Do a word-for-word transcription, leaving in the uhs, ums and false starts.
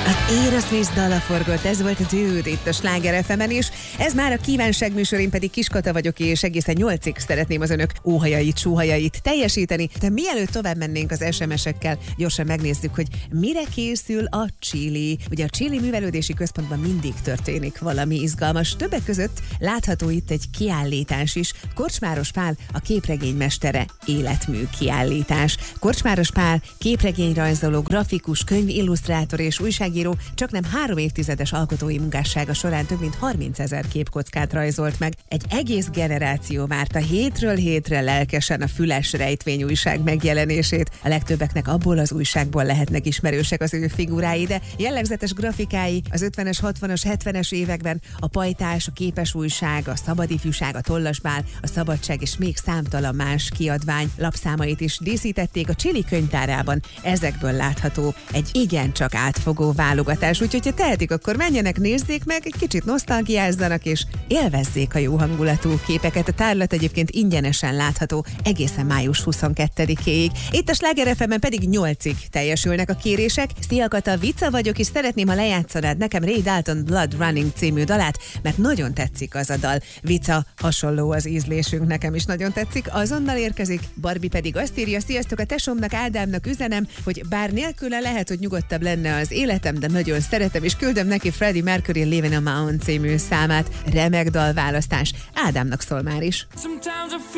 Az Aerosmith dala forgott, ez volt a Dude itt a Sláger ef emen is. Ez már a kívánság műsor, én pedig Kiskata vagyok, és egészen nyolcig szeretném az önök óhajait, sóhajait teljesíteni. De mielőtt tovább mennénk az es em es-ekkel, gyorsan megnézzük, hogy mire készül a Chili. Ugye a Chili Művelődési Központban mindig történik valami izgalmas. Többek között látható itt egy kiállítás is. Korcsmáros Pál, a képregénymestere életmű kiállítás. Korcsmáros Pál képregényrajzoló, grafikus, könyvillusztrátor és újságíró csaknem három évtizedes alkotói munkássága során több mint harmincezer képkockát rajzolt meg. Egy egész generáció várta hétről hétre lelkesen a Füles rejtvény újság megjelenését. A legtöbbeknek abból az újságból lehetnek ismerősek az ő figurái, de jellegzetes grafikái az ötvenes, hatvanas, hetvenes években a Pajtás, a Képes újság, a Szabad ifjúság, a Tollasbál, a Szabadság és még számtalan más kiadvány lapszámait is díszítették. A Chili könyvtárában ezekből látható egy igencsak átfogó válogatás, úgyhogy ha tehetik, akkor menjenek, nézzék meg, egy kicsit nosztalgiázzanak és élvezzék a jó hangulatú képeket. A tárlat egyébként ingyenesen látható egészen május huszonkettedikéig. Itt a Sláger ef emen pedig nyolcig teljesülnek a kérések. Szia Kata, Vica vagyok, és szeretném, ha lejátszanád nekem Ray Dalton Blood Running című dalát, mert nagyon tetszik az a dal. Vica, hasonló az ízlésünk, nekem is nagyon tetszik. Azonnal érkezik. Barbie pedig azt írja: sziasztok, a tesómnak, Ádámnak üzenem, hogy bár nélküle lehet, hogy nyugodtabb lenne az életem, de nagyon szeretem, és küldöm neki Freddie Mercury Living on My Own című számát. Remek dalválasztás. Ádámnak szól már is.